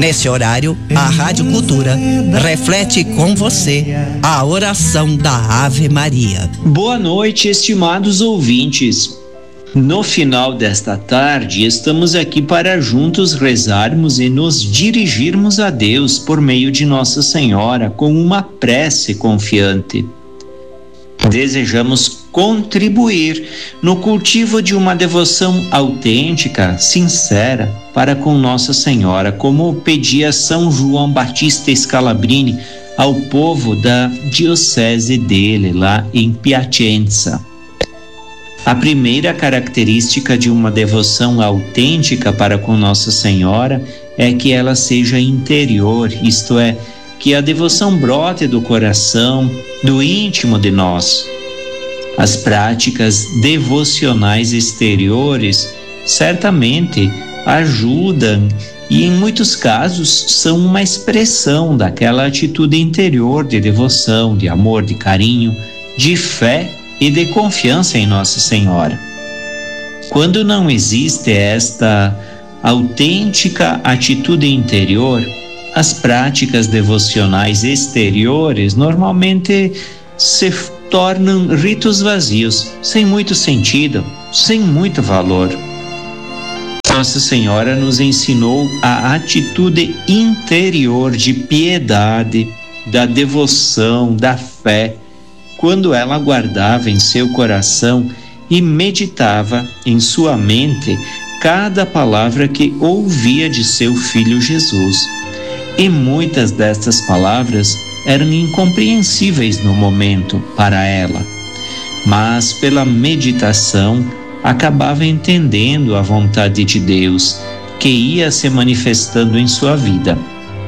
Nesse horário, a Rádio Cultura reflete com você a oração da Ave Maria. Boa noite, estimados ouvintes. No final desta tarde, estamos aqui para juntos rezarmos e nos dirigirmos a Deus por meio de Nossa Senhora com uma prece confiante. Desejamos contribuir no cultivo de uma devoção autêntica, sincera, para com Nossa Senhora, como pedia São João Batista Scalabrini ao povo da diocese dele, lá em Piacenza. A primeira característica de uma devoção autêntica para com Nossa Senhora é que ela seja interior, isto é, que a devoção brote do coração, do íntimo de nós. As práticas devocionais exteriores certamente ajudam e, em muitos casos, são uma expressão daquela atitude interior de devoção, de amor, de carinho, de fé e de confiança em Nossa Senhora. Quando não existe esta autêntica atitude interior, as práticas devocionais exteriores normalmente se tornam ritos vazios, sem muito sentido, sem muito valor. Nossa Senhora nos ensinou a atitude interior de piedade, da devoção, da fé, quando ela guardava em seu coração e meditava em sua mente cada palavra que ouvia de seu Filho Jesus. E muitas destas palavras eram incompreensíveis no momento para ela, mas pela meditação acabava entendendo a vontade de Deus que ia se manifestando em sua vida.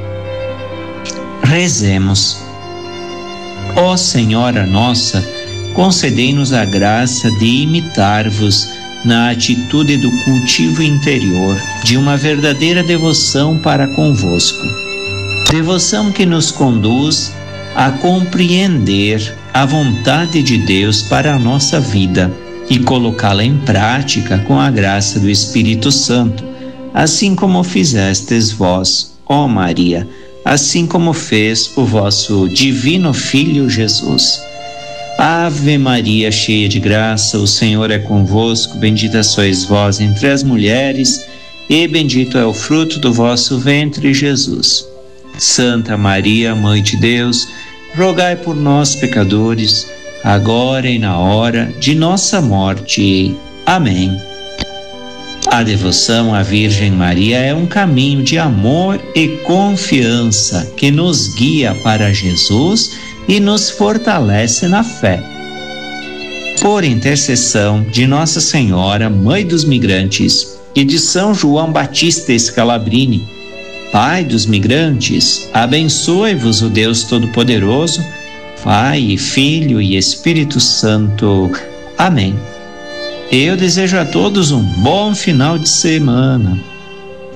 Rezemos. Ó Senhora nossa, concedei-nos a graça de imitar-vos na atitude do cultivo interior de uma verdadeira devoção para convosco. Devoção que nos conduz a compreender a vontade de Deus para a nossa vida e colocá-la em prática com a graça do Espírito Santo, assim como fizestes vós, ó Maria, assim como fez o vosso divino Filho Jesus. Ave Maria, cheia de graça, o Senhor é convosco, bendita sois vós entre as mulheres, e bendito é o fruto do vosso ventre, Jesus. Santa Maria, Mãe de Deus, rogai por nós, pecadores, agora e na hora de nossa morte. Amém. A devoção à Virgem Maria é um caminho de amor e confiança que nos guia para Jesus e nos fortalece na fé. Por intercessão de Nossa Senhora, Mãe dos Migrantes, e de São João Batista Scalabrini, Pai dos migrantes, abençoe-vos o Deus Todo-Poderoso, Pai, Filho e Espírito Santo. Amém. Eu desejo a todos um bom final de semana.